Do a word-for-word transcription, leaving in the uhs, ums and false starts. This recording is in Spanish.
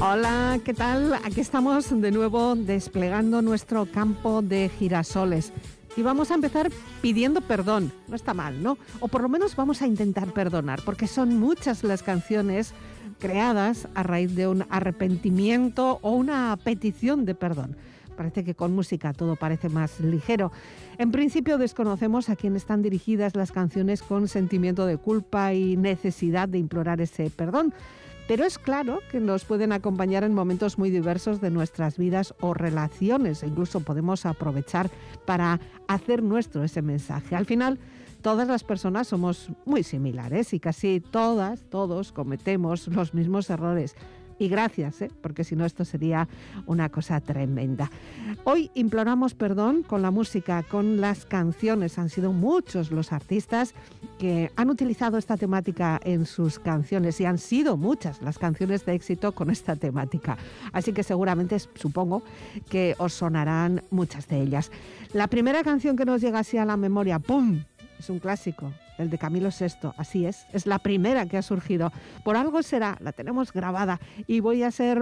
Hola, ¿qué tal? Aquí estamos de nuevo desplegando nuestro campo de girasoles. Y vamos a empezar pidiendo perdón. No está mal, ¿no? O por lo menos vamos a intentar perdonar, porque son muchas las canciones creadas a raíz de un arrepentimiento o una petición de perdón. Parece que con música todo parece más ligero. En principio desconocemos a quién están dirigidas las canciones con sentimiento de culpa y necesidad de implorar ese perdón. Pero es claro que nos pueden acompañar en momentos muy diversos de nuestras vidas o relaciones. E incluso podemos aprovechar para hacer nuestro ese mensaje. Al final, todas las personas somos muy similares y casi todas, todos cometemos los mismos errores. Y gracias, ¿eh? Porque si no esto sería una cosa tremenda. Hoy imploramos perdón con la música, con las canciones. Han sido muchos los artistas que han utilizado esta temática en sus canciones y han sido muchas las canciones de éxito con esta temática. Así que seguramente, supongo, que os sonarán muchas de ellas. La primera canción que nos llega así a la memoria, ¡pum!, es un clásico. El de Camilo sexto, así es, es la primera que ha surgido. Por algo será, la tenemos grabada y voy a ser